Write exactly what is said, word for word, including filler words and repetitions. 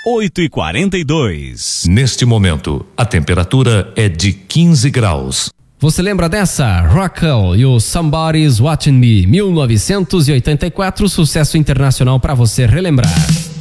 oito e quarenta e dois. Neste momento, a temperatura é de quinze graus. Você lembra dessa? Rockwell e o Somebody's Watching Me, mil novecentos e oitenta e quatro, sucesso internacional para você relembrar.